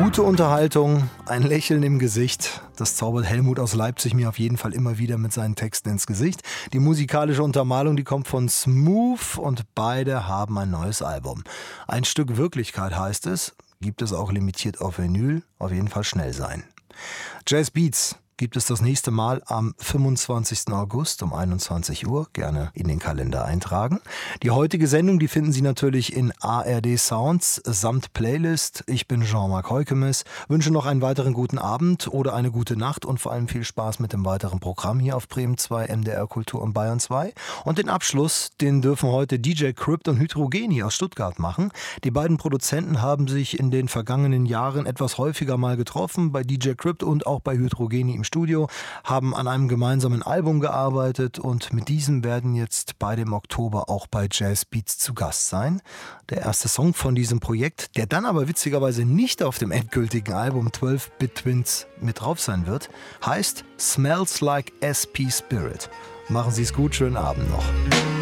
Gute Unterhaltung, ein Lächeln im Gesicht. Das zaubert Helmut aus Leipzig mir auf jeden Fall immer wieder mit seinen Texten ins Gesicht. Die musikalische Untermalung, die kommt von Smooth und beide haben ein neues Album. Ein Stück Wirklichkeit heißt es, gibt es auch limitiert auf Vinyl, auf jeden Fall schnell sein. Jazz Beats gibt es das nächste Mal am 25. August um 21 Uhr. Gerne in den Kalender eintragen. Die heutige Sendung, die finden Sie natürlich in ARD Sounds samt Playlist. Ich bin Jean-Marc Heukemes. Wünsche noch einen weiteren guten Abend oder eine gute Nacht und vor allem viel Spaß mit dem weiteren Programm hier auf Bremen 2, MDR Kultur und Bayern 2. Und den Abschluss, den dürfen heute DJ Crypt und Hydrogeni aus Stuttgart machen. Die beiden Produzenten haben sich in den vergangenen Jahren etwas häufiger mal getroffen, bei DJ Crypt und auch bei Hydrogeni im Studio, haben an einem gemeinsamen Album gearbeitet und mit diesem werden jetzt beide im Oktober auch bei Jazz Beats zu Gast sein. Der erste Song von diesem Projekt, der dann aber witzigerweise nicht auf dem endgültigen Album 12-Bit Twins mit drauf sein wird, heißt Smells Like SP Spirit. Machen Sie es gut, schönen Abend noch.